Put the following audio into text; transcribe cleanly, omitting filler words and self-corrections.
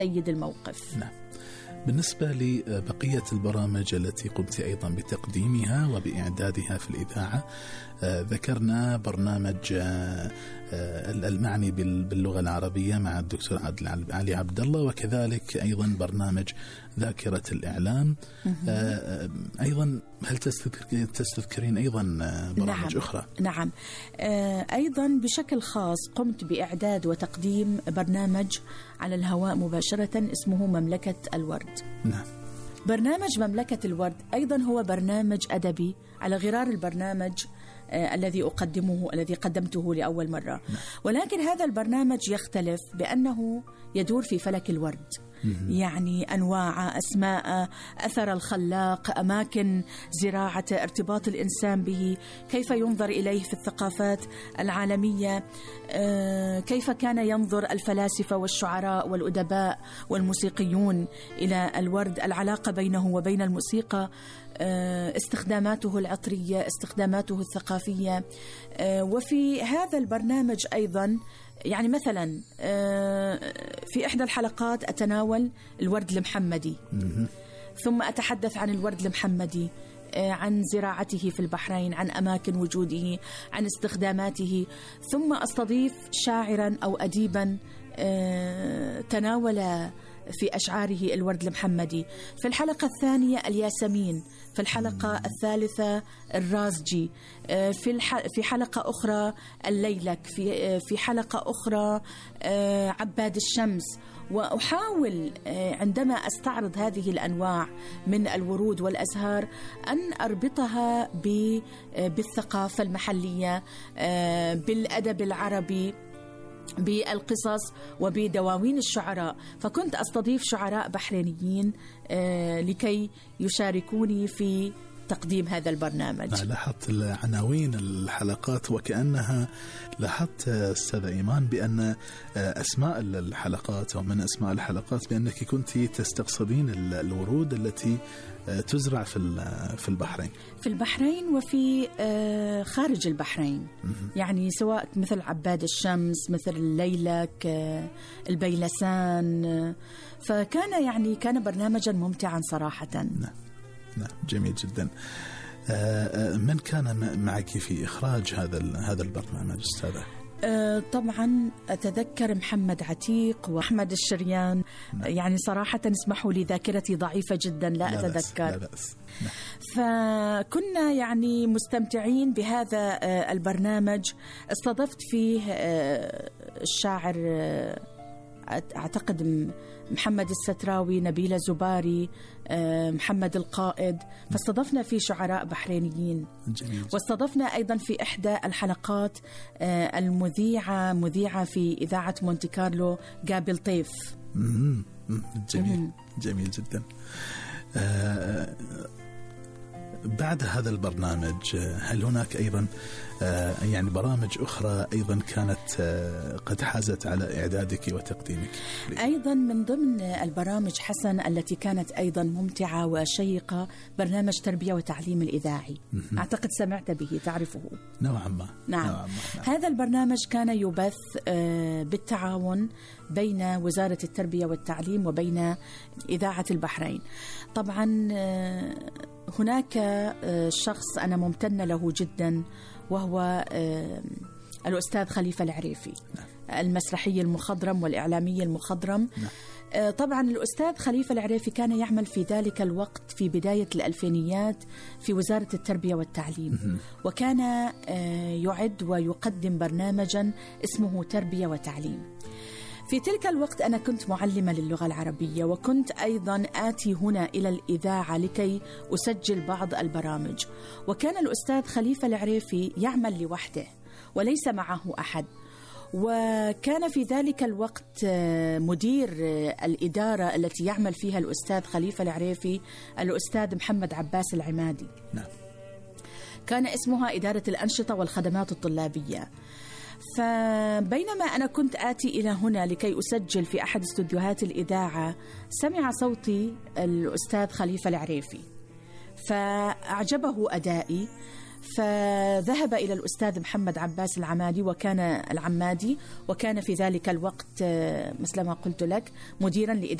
سيد الموقف. نعم. بالنسبة لبقية البرامج التي قمت أيضا بتقديمها وبإعدادها في الإذاعة، ذكرنا برنامج المعني باللغة العربية مع الدكتور علي عبد الله، وكذلك أيضا برنامج ذاكرة الإعلام. أيضا هل تستذكرين أيضا برامج أخرى؟ نعم. أيضا بشكل خاص قمت بإعداد وتقديم برنامج على الهواء مباشرة اسمه مملكة الورد. نعم. برنامج مملكة الورد أيضا هو برنامج أدبي على غرار البرنامج الذي قدمته لأول مرة. ولكن هذا البرنامج يختلف بأنه يدور في فلك الورد، يعني أنواع، أسماء، أثر الخلاق، أماكن زراعة، ارتباط الإنسان به، كيف ينظر إليه في الثقافات العالمية، كيف كان ينظر الفلاسفة والشعراء والأدباء والموسيقيون إلى الورد، العلاقة بينه وبين الموسيقى، استخداماته العطرية، استخداماته الثقافية. وفي هذا البرنامج أيضا يعني مثلا في إحدى الحلقات أتناول الورد المحمدي، ثم أتحدث عن الورد المحمدي، عن زراعته في البحرين، عن أماكن وجوده، عن استخداماته، ثم أستضيف شاعرا أو أديبا تناول في أشعاره الورد المحمدي. في الحلقة الثانية الياسمين، في الحلقة الثالثة الرازجي، في حلقة أخرى الليلك، في حلقة أخرى عباد الشمس. وأحاول عندما أستعرض هذه الأنواع من الورود والأزهار أن أربطها بالثقافة المحلية، بالأدب العربي، بالقصص وبدواوين الشعراء. فكنت أستضيف شعراء بحرينيين لكي يشاركوني في تقديم هذا البرنامج. لاحظت عناوين الحلقات وكأنها لاحظت أستاذة إيمان بأن أسماء الحلقات أو من أسماء الحلقات بأنك كنت تستقصدين الورود التي تزرع في البحرين، في البحرين وفي خارج البحرين. يعني سواء مثل عباد الشمس، مثل الليلك، البيلسان. فكان كان برنامجا ممتعا صراحة. نعم، جميل جدا. من كان معك في إخراج هذا البرنامج أستاذة؟ طبعا أتذكر محمد عتيق وأحمد الشريان. يعني صراحة اسمحوا لي ذاكرتي ضعيفة جدا، لا أتذكر. لا بأس. فكنا يعني مستمتعين بهذا البرنامج. استضفت فيه الشاعر أعتقد محمد الستراوي، نبيلة زباري، محمد القائد. فاستضفنا فيه شعراء بحرينيين. جميل. واستضفنا أيضا في إحدى الحلقات مذيعة في إذاعة مونتي كارلو، قابل طيف. جميل. جميل جدا. بعد هذا البرنامج هل هناك أيضا يعني برامج أخرى أيضا كانت قد حازت على إعدادك وتقديمك؟ أيضا من ضمن البرامج حسن التي كانت أيضا ممتعة وشيقة برنامج تربية وتعليم الإذاعي. أعتقد سمعت به، تعرفه؟ نوعا ما. نعم. هذا البرنامج كان يبث بالتعاون بين وزارة التربية والتعليم وبين إذاعة البحرين. طبعا هناك شخص أنا ممتنة له جدا، وهو الأستاذ خليفة العريفي، المسرحي المخضرم والإعلامي المخضرم. طبعا الأستاذ خليفة العريفي كان يعمل في ذلك الوقت في بداية الألفينيات في وزارة التربية والتعليم، وكان يعد ويقدم برنامجا اسمه تربية وتعليم. في تلك الوقت أنا كنت معلمة للغة العربية، وكنت أيضا آتي هنا إلى الإذاعة لكي أسجل بعض البرامج. وكان الأستاذ خليفة العريفي يعمل لوحده وليس معه أحد. وكان في ذلك الوقت مدير الإدارة التي يعمل فيها الأستاذ خليفة العريفي الأستاذ محمد عباس العمادي. نعم. كان اسمها إدارة الأنشطة والخدمات الطلابية. فبينما أنا كنت آتي إلى هنا لكي أسجل في أحد استوديوهات الإذاعة، سمع صوتي الأستاذ خليفة العريفي فأعجبه أدائي، فذهب إلى الأستاذ محمد عباس العمادي وكان في ذلك الوقت مثل ما قلت لك مديرا